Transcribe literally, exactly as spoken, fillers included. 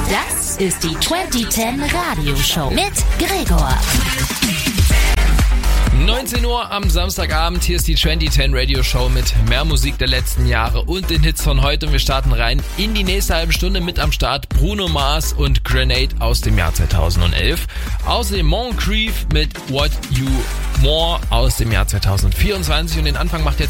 Das ist die zwanzig zehn Radioshow mit Gregor. neunzehn Uhr am Samstagabend, hier ist die zwanzig zehn Radio Show mit mehr Musik der letzten Jahre und den Hits von heute. Und wir starten rein in die nächste halbe Stunde mit am Start Bruno Mars und Grenade aus dem Jahr zweitausendelf. Außerdem Moncrief mit What You More aus dem Jahr zweitausendvierundzwanzig und den Anfang macht jetzt